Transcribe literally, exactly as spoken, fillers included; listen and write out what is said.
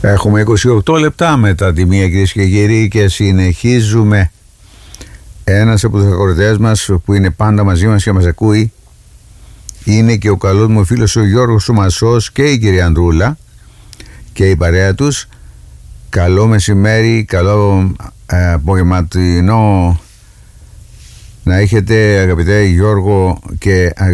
Έχουμε είκοσι οκτώ λεπτά μετά τη μία, κυρίες και κύριοι, και συνεχίζουμε. Ένας από τους ακροατές μας που είναι πάντα μαζί μας και μας ακούει είναι και ο καλός μου φίλος ο Γιώργος Σουμασός και η κυρία Ανδρούλα και η παρέα τους. Καλό μεσημέρι, καλό ε, απογευματινό να έχετε, αγαπητέ Γιώργο και